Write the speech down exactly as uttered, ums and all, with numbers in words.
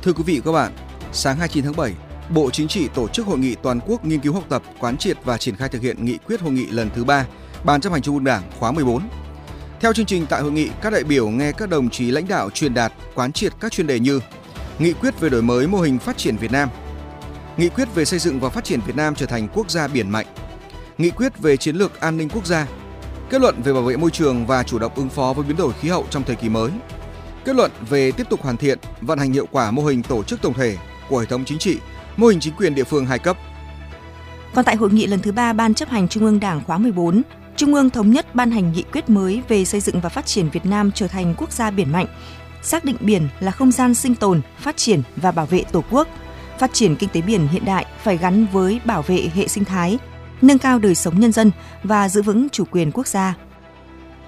Thưa quý vị và các bạn, sáng hai mươi chín tháng bảy, Bộ Chính trị tổ chức hội nghị toàn quốc nghiên cứu học tập, quán triệt và triển khai thực hiện nghị quyết hội nghị lần thứ ba Ban Chấp hành Trung ương Đảng khóa mười bốn. Theo chương trình tại hội nghị, các đại biểu nghe các đồng chí lãnh đạo truyền đạt, quán triệt các chuyên đề như nghị quyết về đổi mới mô hình phát triển Việt Nam, nghị quyết về xây dựng và phát triển Việt Nam trở thành quốc gia biển mạnh, nghị quyết về chiến lược an ninh quốc gia, kết luận về bảo vệ môi trường và chủ động ứng phó với biến đổi khí hậu trong thời kỳ mới, kết luận về tiếp tục hoàn thiện, vận hành hiệu quả mô hình tổ chức tổng thể của hệ thống chính trị, mô hình chính quyền địa phương hai cấp. Còn tại hội nghị lần thứ ba Ban Chấp hành Trung ương Đảng khóa mười bốn, Trung ương thống nhất ban hành nghị quyết mới về xây dựng và phát triển Việt Nam trở thành quốc gia biển mạnh, xác định biển là không gian sinh tồn, phát triển và bảo vệ Tổ quốc. Phát triển kinh tế biển hiện đại phải gắn với bảo vệ hệ sinh thái, nâng cao đời sống nhân dân và giữ vững chủ quyền quốc gia.